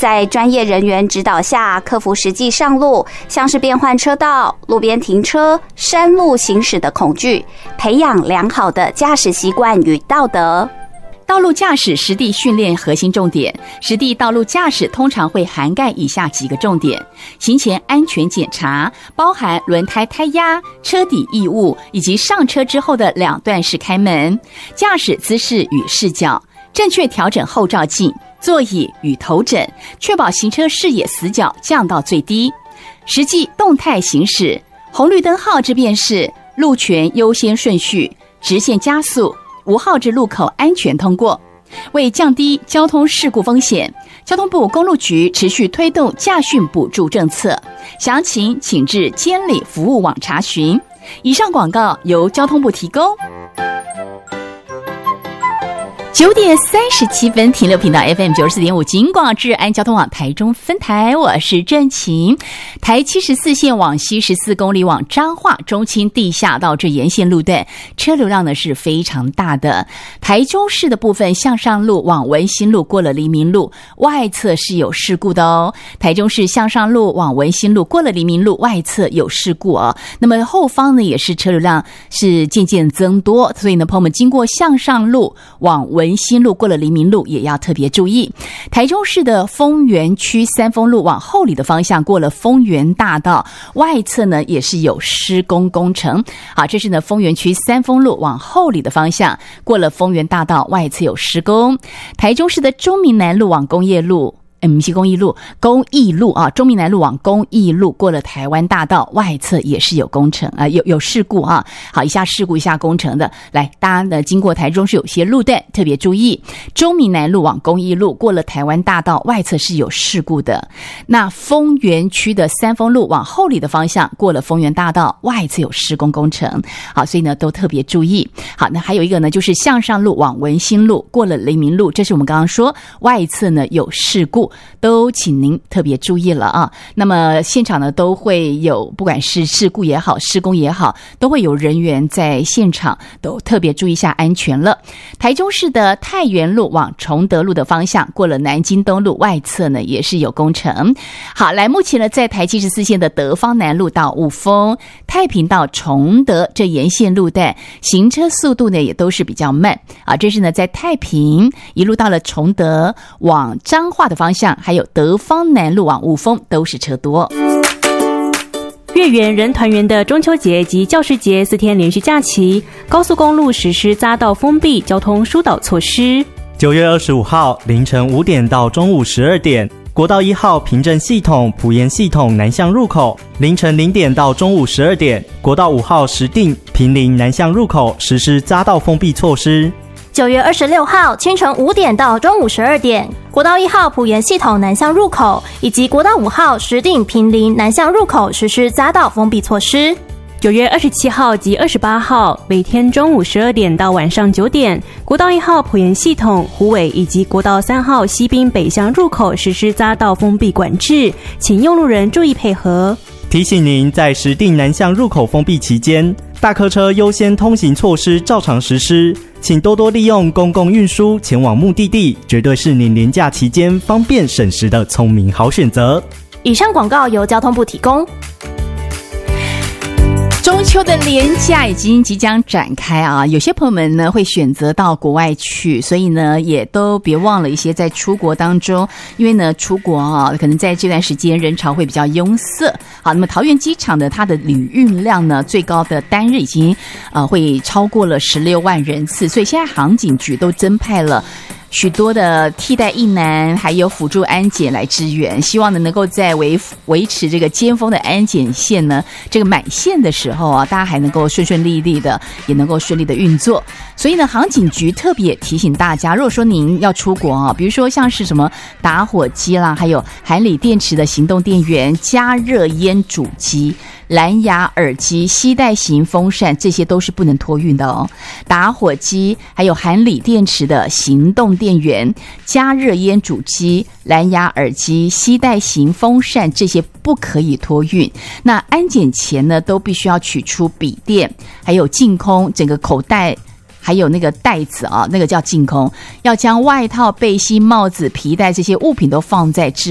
在专业人员指导下，克服实际上路，像是变换车道、路边停车、山路行驶的恐惧，培养良好的驾驶习惯与道德。 道路驾驶实地训练核心重点，实地道路驾驶通常会涵盖以下几个重点：行前安全检查，包含轮胎胎压、车底异物以及上车之后的两段式开门；驾驶姿势与视角，正确调整后照镜、座椅与头枕，确保行车视野死角降到最低；实际动态行驶，红绿灯号志辨识，路权优先顺序，直线加速，5号至路口安全通过。为降低交通事故风险，交通部公路局持续推动驾训补助政策，详情请至监理服务网查询。以上广告由交通部提供。9点37分，停留频道 FM 94.5金广治安交通网台中分台，我是郑晴。台74线往西14公里往彰化中清地下道这沿线路段车流量呢是非常大的。台中市的部分向上路往文心路过了黎明路外侧是有事故的哦。台中市向上路往文心路过了黎明路外侧有事故哦。那么后方呢也是车流量是渐渐增多，所以呢朋友们经过向上路往文心路过了黎明路也要特别注意。台中市的丰原区三丰路往后里的方向过了丰原大道外侧呢也是有施工工程。好，这是呢丰原区三丰路往后里的方向过了丰原大道外侧有施工。台中市的中民南路往工业路不是公益路啊，中民南路往公益路过了台湾大道外侧也是有工程有事故啊。好，一下事故一下工程的，来大家呢经过台中市有些路段特别注意，中民南路往公益路过了台湾大道外侧是有事故的。那丰原区的三丰路往后里的方向过了丰原大道外侧有施工工程。好，所以呢都特别注意。好，那还有一个呢就是向上路往文心路过了黎明路，这是我们刚刚说外侧呢有事故，都请您特别注意了啊。那么现场呢都会有，不管是事故也好施工也好，都会有人员在现场，都特别注意一下安全了。台中市的太原路往崇德路的方向过了南京东路外侧呢也是有工程。好，来目前呢在台74线的德芳南路到雾峰太平到崇德这沿线路段行车速度呢也都是比较慢啊。这是呢在太平一路到了崇德往彰化的方向，还有德芳南路往雾峰都是车多。 月圆人团圆的中秋节及教师节4天连续假期，高速公路实施匝道封闭交通疏导措施。 9月25号凌晨5点到中午12点，国道1号平镇系统埔盐系统南向入口凌晨0点到中午12点，国道5号石碇坪林南向入口实施匝道封闭措施。 9月26号清晨5点到中午12点，国道1号埔盐系统南向入口以及国道5号石碇坪林南向入口实施匝道封闭措施。 9月27号及28号每天中午12点到晚上9点，国道1号埔盐系统虎尾以及国道3号西滨北向入口实施匝道封闭管制，请用路人注意配合。 提醒您，在石碇南向入口封闭期间，大客车优先通行措施照常实施，请多多利用公共运输前往目的地，绝对是您连假期间方便省时的聪明好选择。 以上广告由交通部提供。 中秋的连假已经即将展开啊，有些朋友们呢会选择到国外去，所以呢也都别忘了一些在出国当中，因为呢出国啊可能在这段时间人潮会比较拥塞。好，那么桃园机场的它的旅运量呢最高的单日已经会超过了16万人次，所以现在航警局都增派了许多的替代役男还有辅助安检来支援，希望呢能够在维持这个尖峰的安检线呢这个满线的时候啊，大家还能够顺顺利利的，也能够顺利的运作。所以呢航警局特别提醒大家，如果说您要出国啊，比如说像是什么打火机啦，还有含锂电池的行动电源、加热烟主机、蓝牙耳机、携带型风扇，这些都是不能托运的哦。打火机还有含锂电池的行动电源、加热烟主机、蓝牙耳机、携带型风扇，这些不可以托运。那安检前呢都必须要取出笔电，还有净空整个口袋，还有那个袋子啊，那个叫净空，要将外套、背心、帽子、皮带这些物品都放在